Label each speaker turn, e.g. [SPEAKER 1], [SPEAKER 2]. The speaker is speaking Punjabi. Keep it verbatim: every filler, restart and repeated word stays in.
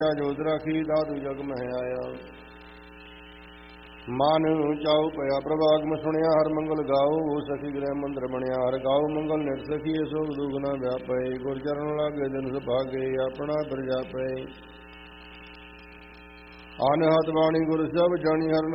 [SPEAKER 1] ਜੋਤ ਰਾਖੀ ਦਾਦੂ ਜਗ ਮਹਿ ਆਇਆ। ਮਨ ਚਾਉ ਪਿਆ ਪ੍ਰਭਾਗਮ ਸੁਣਿਆ ਹਰ ਮੰਗਲ ਗਾਓ। ਸਖੀ ਗ੍ਰਹਿ ਮੰਦਰ ਬਣਿਆ ਹਰ ਗਾਓ ਮੰਗਲ ਨਿਰ ਸਖੀ ਸੋਗ ਦੁਗਨਾ ਵਿਆਪੈ। ਗੁਰ ਚਰਨ ਲਾਗੇ ਦਿਨ ਸੁਭਾਗੇ ਆਪਣਾ ਪ੍ਰਜਾਪੈ। ਅਨਹਦ ਬਾਣੀ ਗੁਰ ਸਭ ਜਾਣੀ ਹਰ